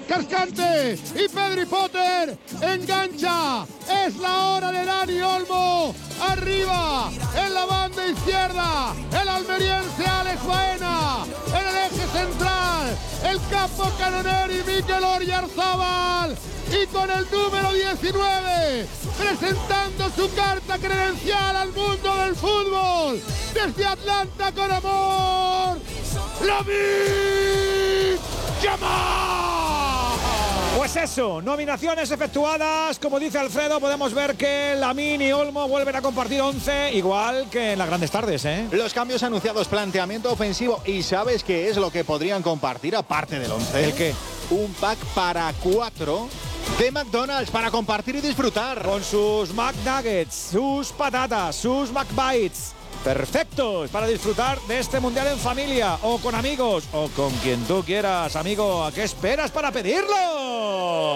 Cascante y Pedri Potter engancha. Es la hora de Dani Olmo. Arriba, en la banda izquierda, el almeriense Alex Baena. En el eje central, el capo Canoneri Mikel Oyarzabal. Y con el número 19, presentando su carta credencial al mundo del fútbol. Desde Atlanta con amor, Lamine Yamal. Pues eso, nominaciones efectuadas. Como dice Alfredo, podemos ver que Lamine y Olmo vuelven a compartir 11, igual que en las grandes tardes, ¿eh? Los cambios anunciados, planteamiento ofensivo. ¿Y sabes qué es lo que podrían compartir aparte del 11? ¿El qué? Un pack para 4 de McDonald's para compartir y disfrutar. Con sus McNuggets, sus patatas, sus McBites. Perfectos para disfrutar de este mundial en familia o con amigos o con quien tú quieras, amigo. ¿A qué esperas para pedirlo?